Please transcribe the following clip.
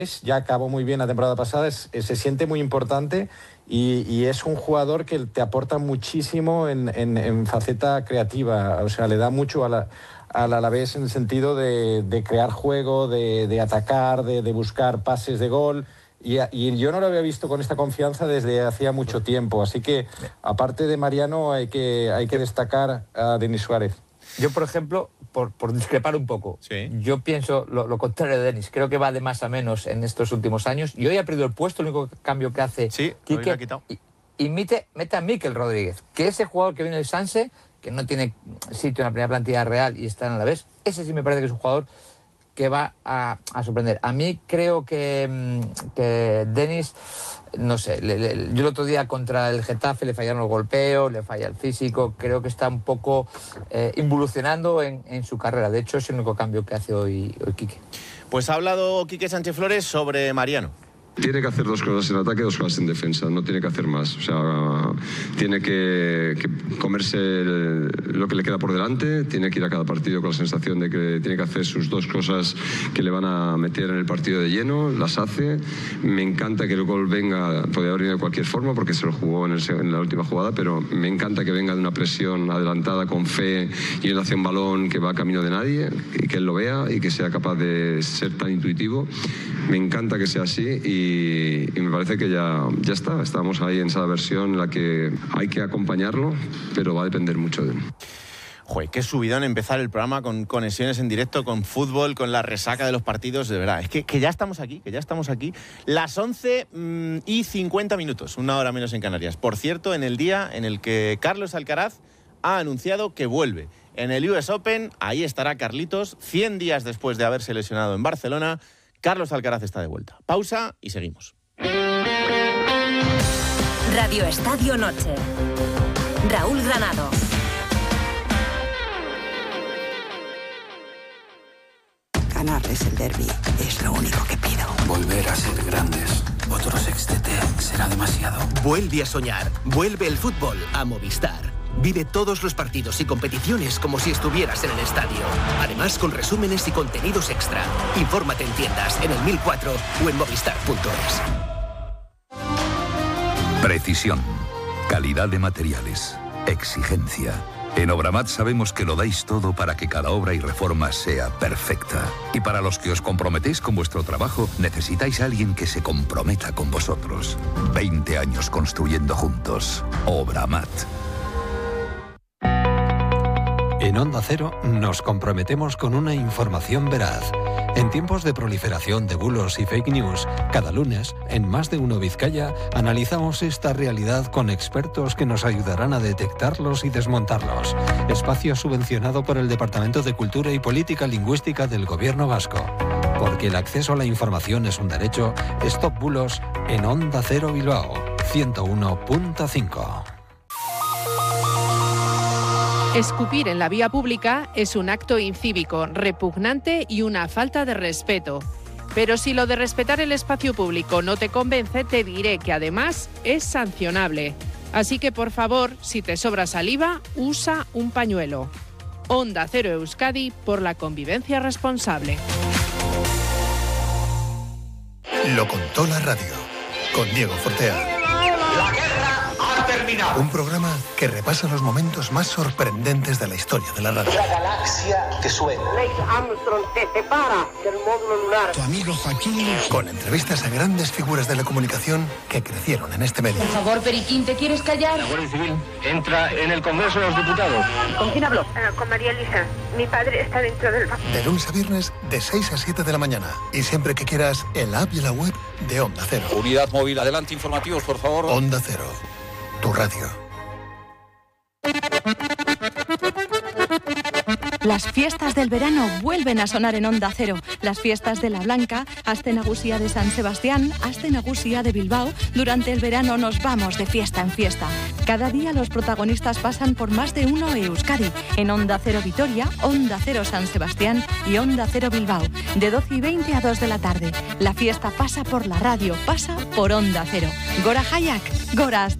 Ya acabó muy bien la temporada pasada, se siente muy importante y es un jugador que te aporta muchísimo en faceta creativa, o sea, le da mucho al Alavés en el sentido de crear juego, de atacar, de buscar pases de gol. Y yo no lo había visto con esta confianza desde hacía mucho tiempo, así que aparte de Mariano hay que destacar a Denis Suárez. Yo, por ejemplo, por discrepar un poco, yo pienso lo contrario de Denis. Creo que va de más a menos en estos últimos años. Y hoy ha perdido el puesto, el único cambio que hace Quique, y mete a Mikel Rodríguez, que ese jugador que viene del Sanse, que no tiene sitio en la primera plantilla real y está en Alavés, ese sí me parece que es un jugador que va a sorprender. A mí creo que Denis, no sé, yo el otro día contra el Getafe le fallaron los golpeos, le falla el físico, creo que está un poco involucionando en su carrera. De hecho, es el único cambio que hace hoy Quique. Pues ha hablado Quique Sánchez Flores sobre Mariano. Tiene que hacer 2 cosas en ataque, 2 cosas en defensa, no tiene que hacer más. O sea, tiene que comerse lo que le queda por delante, tiene que ir a cada partido con la sensación de que tiene que hacer sus 2 cosas que le van a meter en el partido de lleno, las hace. Me encanta que el gol venga, podría haber venido de cualquier forma porque se lo jugó en la última jugada, pero me encanta que venga de una presión adelantada, con fe, y él hace un balón que va a camino de nadie, y que él lo vea y que sea capaz de ser tan intuitivo. Me encanta que sea así y me parece que ya está. Estamos ahí en esa versión en la que hay que acompañarlo, pero va a depender mucho de él. Joder, qué subidón empezar el programa con conexiones en directo, con fútbol, con la resaca de los partidos, de verdad. Es que ya estamos aquí, Las 11:50, 1 hora menos en Canarias. Por cierto, en el día en el que Carlos Alcaraz ha anunciado que vuelve. En el US Open, ahí estará Carlitos, 100 días después de haberse lesionado en Barcelona. Carlos Alcaraz está de vuelta. Pausa y seguimos. Radio Estadio Noche. Raúl Granado. Ganarles el derbi es lo único que pido. Volver a ser grandes. Otro sextete será demasiado. Vuelve a soñar. Vuelve el fútbol a Movistar. Vive todos los partidos y competiciones como si estuvieras en el estadio. Además, con resúmenes y contenidos extra. Infórmate en tiendas, en el 1004 o en movistar.es. Precisión, calidad de materiales, exigencia. En Obramat sabemos que lo dais todo para que cada obra y reforma sea perfecta. Y para los que os comprometéis con vuestro trabajo, necesitáis a alguien que se comprometa con vosotros. 20 años construyendo juntos. Obramat. En Onda Cero nos comprometemos con una información veraz. En tiempos de proliferación de bulos y fake news, cada lunes, en Más de Uno Vizcaya, analizamos esta realidad con expertos que nos ayudarán a detectarlos y desmontarlos. Espacio subvencionado por el Departamento de Cultura y Política Lingüística del Gobierno Vasco. Porque el acceso a la información es un derecho, Stop Bulos en Onda Cero Bilbao, 101.5. Escupir en la vía pública es un acto incívico, repugnante y una falta de respeto. Pero si lo de respetar el espacio público no te convence, te diré que además es sancionable. Así que, por favor, si te sobra saliva, usa un pañuelo. Onda Cero Euskadi por la convivencia responsable. Lo contó la radio, con Diego Fortea. La guerra ha terminado. Un programa que repasa los momentos más sorprendentes de la historia de la radio. La galaxia que suena. Neil Armstrong se separa del módulo lunar. Tu amigo Joaquín. Con entrevistas a grandes figuras de la comunicación que crecieron en este medio. Por favor, Periquín, ¿te quieres callar? La Guardia Civil entra en el Congreso de los Diputados. ¿Con quién hablo? Con María Elisa. Mi padre está dentro del banco. De lunes a viernes, de 6 a 7 de la mañana. Y siempre que quieras, en la app y la web de Onda Cero. Unidad móvil, adelante, informativos, por favor. Onda Cero, tu radio. Las fiestas del verano vuelven a sonar en Onda Cero. Las fiestas de La Blanca, Aste Nagusia de San Sebastián, Aste Nagusia de Bilbao. Durante el verano nos vamos de fiesta en fiesta. Cada día los protagonistas pasan por Más de Uno Euskadi. En Onda Cero Vitoria, Onda Cero San Sebastián y Onda Cero Bilbao. De 12:20 a 2 de la tarde. La fiesta pasa por la radio, pasa por Onda Cero. Gora Hayak, Gora Aste.